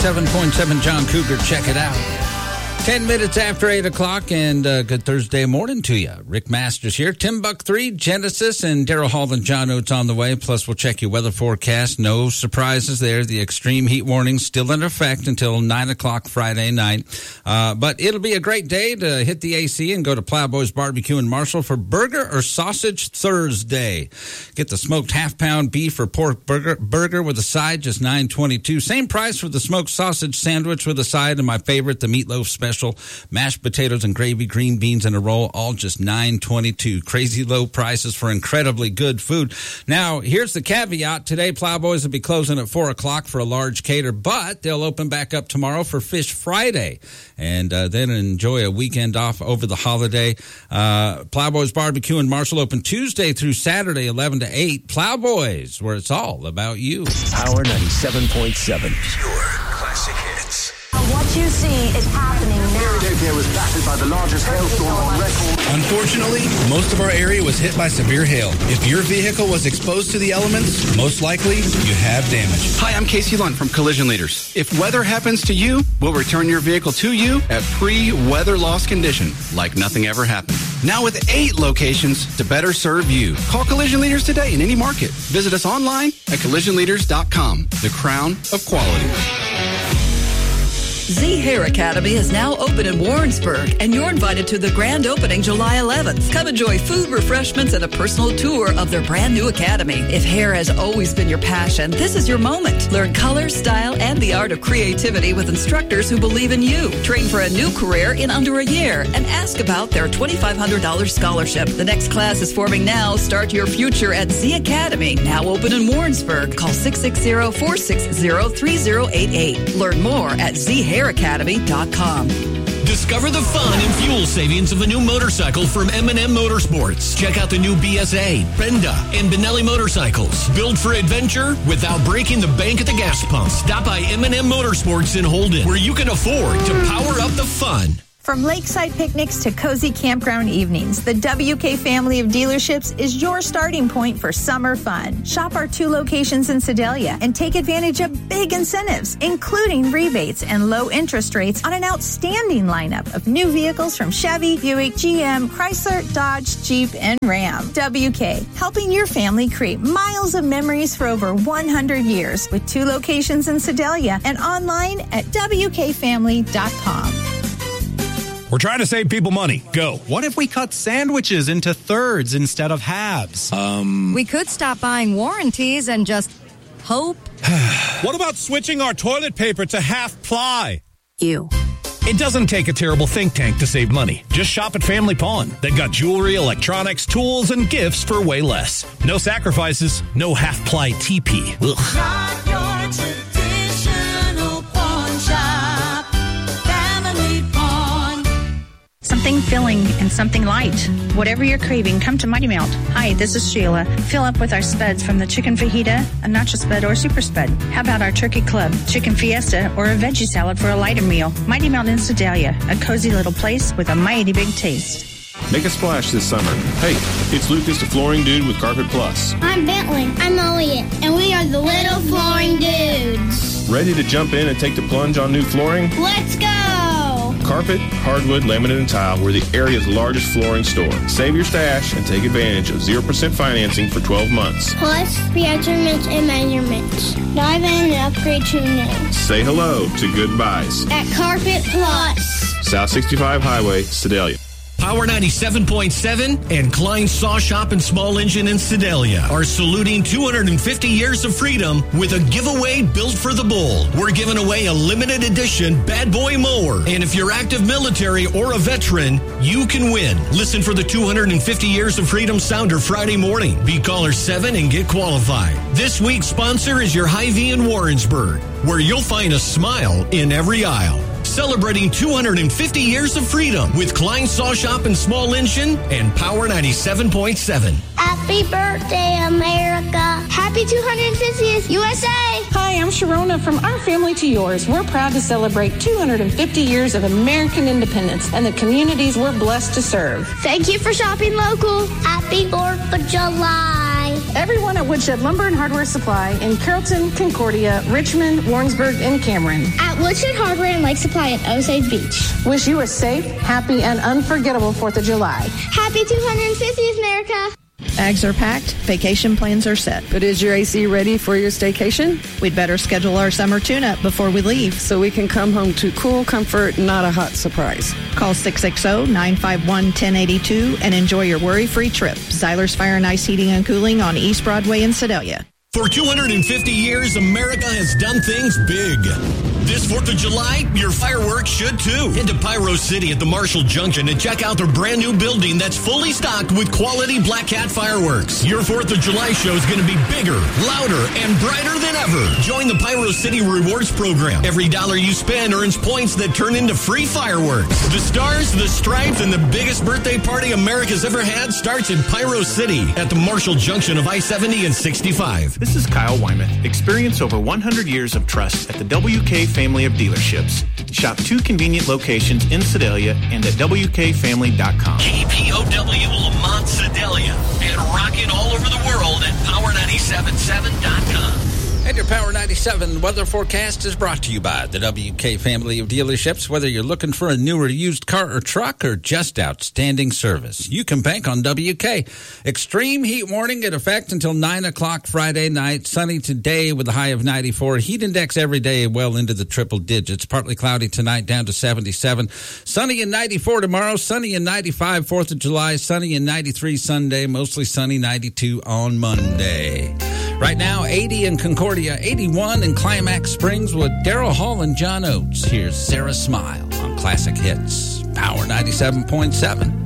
97.7 John Cougar. Check it out. 10 minutes after 8 o'clock, and good Thursday morning to you. Rick Masters here. Tim Buck 3, Genesis, and Daryl Hall and John Oates on the way. Plus, we'll check your weather forecast. No surprises there. The extreme heat warning still in effect until 9 o'clock Friday night. But it'll be a great day to hit the AC and go to Plowboys Barbecue in Marshall for Burger or Sausage Thursday. Get the smoked half-pound beef or pork burger with a side, just $9.22. Same price for the smoked sausage sandwich with a side, and my favorite, the meatloaf special. Mashed potatoes and gravy, green beans in a roll, all just $9.22. Crazy low prices for incredibly good food. Now, here's the caveat. Today, Plowboys will be closing at 4 o'clock for a large cater, but they'll open back up tomorrow for Fish Friday, and then enjoy a weekend off over the holiday. Plowboys Barbecue in Marshall open Tuesday through Saturday, 11 to 8. Plowboys, where it's all about you. Power 97.7. Pure classic hits. What you see is happening now. Philadelphia was battered by the largest hailstorm on record. Unfortunately, most of our area was hit by severe hail. If your vehicle was exposed to the elements, most likely you have damage. Hi, I'm Casey Lunt from Collision Leaders. If weather happens to you, we'll return your vehicle to you at pre-weather loss condition, like nothing ever happened. Now with 8 locations to better serve you. Call Collision Leaders today in any market. Visit us online at collisionleaders.com. The crown of quality. Z Hair Academy is now open in Warrensburg, and you're invited to the grand opening July 11th. Come enjoy food, refreshments, and a personal tour of their brand new academy. If hair has always been your passion, this is your moment. Learn color, style, and the art of creativity with instructors who believe in you. Train for a new career in under a year, and ask about their $2,500 scholarship. The next class is forming now. Start your future at Z Academy, now open in Warrensburg. Call 660-460-3088. Learn more at ZHairAcademy.com. Discover the fun and fuel savings of a new motorcycle from M&M Motorsports. Check out the new BSA, Brenda, and Benelli motorcycles. Built for adventure without breaking the bank at the gas pump. Stop by M&M Motorsports in Holden, where you can afford to power up the fun. From lakeside picnics to cozy campground evenings, the WK family of dealerships is your starting point for summer fun. Shop our 2 locations in Sedalia and take advantage of big incentives, including rebates and low interest rates on an outstanding lineup of new vehicles from Chevy, Buick, GM, Chrysler, Dodge, Jeep, and Ram. WK, helping your family create miles of memories for over 100 years with 2 locations in Sedalia and online at WKFamily.com. We're trying to save people money. Go. What if we cut sandwiches into thirds instead of halves? We could stop buying warranties and just hope. What about switching our toilet paper to half ply? You. It doesn't take a terrible think tank to save money. Just shop at Family Pawn. They've got jewelry, electronics, tools, and gifts for way less. No sacrifices, no half ply TP. Ugh. Shop your traditional pawn shop. Family Pawn. Something filling and something light. Whatever you're craving, come to Mighty Melt. Hi, this is Sheila. Fill up with our spuds from the chicken fajita, a nacho spud, or super spud. How about our turkey club, chicken fiesta, or a veggie salad for a lighter meal? Mighty Melt in Sedalia, a cozy little place with a mighty big taste. Make a splash this summer. Hey, it's Lucas, the flooring dude with Carpet Plus. I'm Bentley. I'm Elliot. And we are the Little Flooring Dudes. Ready to jump in and take the plunge on new flooring? Let's go! Carpet, hardwood, laminate, and tile. We're the area's largest flooring store. Save your stash and take advantage of 0% financing for 12 months. Plus, we have tournaments and measurements. Dive in and upgrade today. Say hello to Good Buys at Carpet Plus. South 65 Highway, Sedalia. Power 97.7 and Klein Saw Shop and Small Engine in Sedalia are saluting 250 years of freedom with a giveaway built for the bull. We're giving away a limited edition Bad Boy mower. And if you're active military or a veteran, you can win. Listen for the 250 Years of Freedom Sounder Friday morning. Be caller 7 and get qualified. This week's sponsor is your Hy-Vee in Warrensburg, where you'll find a smile in every aisle. Celebrating 250 years of freedom with Klein Saw Shop and Small Engine and Power 97.7. Happy birthday, America. Happy 250th USA. Hi, I'm Sharona from Our Family to Yours. We're proud to celebrate 250 years of American independence and the communities we're blessed to serve. Thank you for shopping local. Happy 4th of July. Everyone at Woodshed Lumber and Hardware Supply in Carrollton, Concordia, Richmond, Warrensburg, and Cameron. At Woodshed Hardware and Lake Supply at Osage Beach. Wish you a safe, happy, and unforgettable 4th of July. Happy 250th, America. Bags are packed, vacation plans are set. But is your AC ready for your staycation? We'd better schedule our summer tune-up before we leave. So we can come home to cool comfort, not a hot surprise. Call 660-951-1082 and enjoy your worry-free trip. Zyler's Fire and Ice Heating and Cooling on East Broadway in Sedalia. For 250 years, America has done things big. This 4th of July, your fireworks should too. Head to Pyro City at the Marshall Junction and check out their brand new building that's fully stocked with quality Black Cat fireworks. Your 4th of July show is going to be bigger, louder, and brighter than ever. Join the Pyro City Rewards program. Every dollar you spend earns points that turn into free fireworks. The stars, the stripes, and the biggest birthday party America's ever had starts in Pyro City at the Marshall Junction of I-70 and 65. This is Kyle Wyman. Experience over 100 years of trust at the WK family of dealerships. Shop 2 convenient locations in Sedalia and at WKFamily.com. KPOW Lamont Sedalia and rocking all over the world at Power977.com. And your Power 97 weather forecast is brought to you by the WK family of dealerships. Whether you're looking for a newer used car or truck or just outstanding service, you can bank on WK. Extreme heat warning in effect until 9 o'clock Friday night. Sunny today with a high of 94. Heat index every day well into the triple digits. Partly cloudy tonight down to 77. Sunny and 94 tomorrow. Sunny and 95 4th of July. Sunny and 93 Sunday. Mostly sunny 92 on Monday. Right now, 80 in Concordia, 81 in Climax Springs with Daryl Hall and John Oates. Here's Sarah Smile on Classic Hits, Power 97.7.